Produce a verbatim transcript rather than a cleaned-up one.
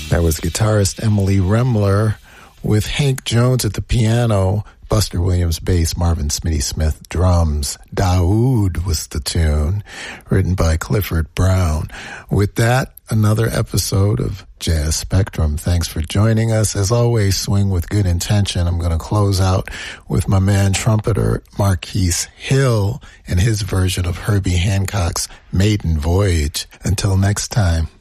That was guitarist Emily Remler with Hank Jones at the piano, Buster Williams bass, Marvin Smitty Smith drums. Daoud was the tune, written by Clifford Brown. With that, another episode of Jazz Spectrum. Thanks for joining us. As always, swing with good intention. I'm going to close out with my man trumpeter Marquise Hill and his version of Herbie Hancock's Maiden Voyage. Until next time.